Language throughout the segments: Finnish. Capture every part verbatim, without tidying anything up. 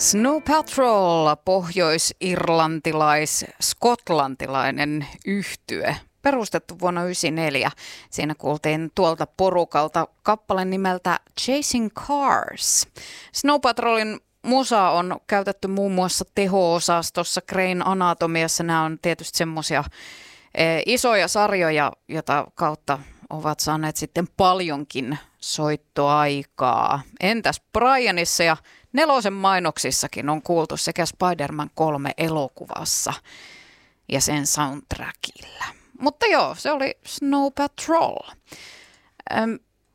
Snow Patrol, pohjois-irlantilais-skotlantilainen yhtye, perustettu vuonna yhdeksänkymmentäneljä. Siinä kuultiin tuolta porukalta kappale nimeltä Chasing Cars. Snow Patrolin musa on käytetty muun muassa teho-osastossa, Grain Anatomiassa. Nämä on tietysti semmoisia e, isoja sarjoja, jota kautta ovat saaneet sitten paljonkin soittoaikaa. Entäs Brianissa ja Nelosen mainoksissakin on kuultu sekä Spider-Man kolme elokuvassa ja sen soundtrackilla. Mutta joo, se oli Snow Patrol. Ähm,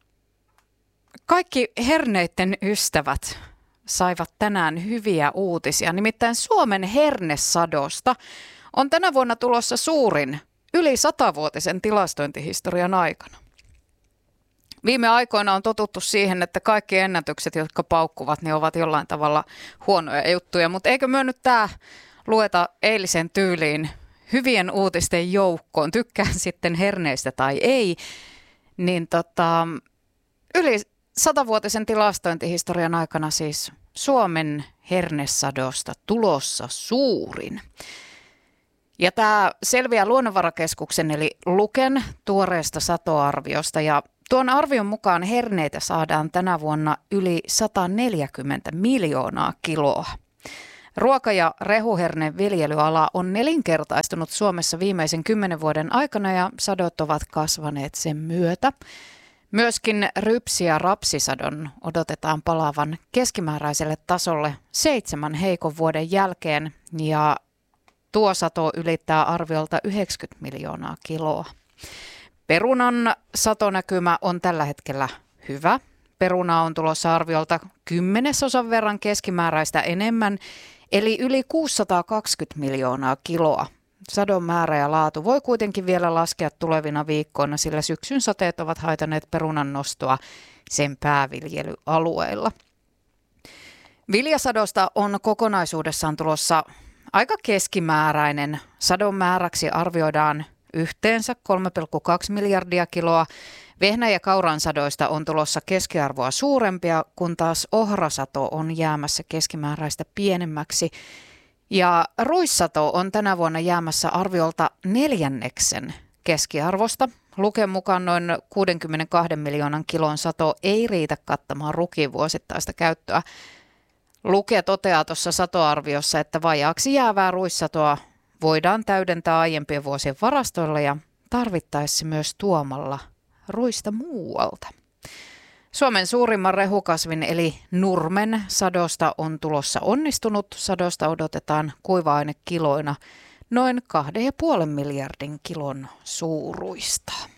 kaikki herneiden ystävät saivat tänään hyviä uutisia. Nimittäin Suomen hernesadosta on tänä vuonna tulossa suurin yli satavuotisen tilastointihistorian aikana. Viime aikoina on totuttu siihen, että kaikki ennätykset, jotka paukkuvat, niin ovat jollain tavalla huonoja juttuja. Mutta eikö myö nyt tämä lueta eilisen tyyliin hyvien uutisten joukkoon, tykkään sitten herneistä tai ei, niin tota, yli satavuotisen tilastointihistorian aikana siis Suomen hernesadosta tulossa suurin. Ja tämä selviää Luonnonvarakeskuksen eli Luken tuoreesta satoarviosta ja tuon arvion mukaan herneitä saadaan tänä vuonna yli sata neljäkymmentä miljoonaa kiloa. Ruoka- ja rehuherneen viljelyala on nelinkertaistunut Suomessa viimeisen kymmenen vuoden aikana ja sadot ovat kasvaneet sen myötä. Myöskin rypsi- ja rapsisadon odotetaan palaavan keskimääräiselle tasolle seitsemän heikon vuoden jälkeen ja tuo sato ylittää arviolta yhdeksänkymmentä miljoonaa kiloa. Perunan satonäkymä on tällä hetkellä hyvä. Peruna on tulossa arviolta kymmenesosan verran keskimääräistä enemmän, eli yli kuusisataakaksikymmentä miljoonaa kiloa. Sadon määrä ja laatu voi kuitenkin vielä laskea tulevina viikkoina, sillä syksyn sateet ovat haitaneet perunan nostoa sen pääviljelyalueilla. Viljasadosta on kokonaisuudessaan tulossa aika keskimääräinen. Sadon määräksi arvioidaan yhteensä kolme pilkku kaksi miljardia kiloa. Vehnä- ja kauran sadoista on tulossa keskiarvoa suurempia, kun taas ohrasato on jäämässä keskimääräistä pienemmäksi. Ja ruissato on tänä vuonna jäämässä arviolta neljänneksen keskiarvosta. Luken mukaan noin kuudenkymmenenkahden miljoonan kilon sato ei riitä kattamaan rukiin vuosittaista käyttöä. Luke toteaa tuossa satoarviossa, että vajaaksi jäävää ruissatoa voidaan täydentää aiempien vuosien varastoilla ja tarvittaessa myös tuomalla ruista muualta. Suomen suurimman rehukasvin eli nurmen sadosta on tulossa onnistunut. Sadosta odotetaan kuiva-ainekiloina noin kahden ja puolen miljardin kilon suuruista.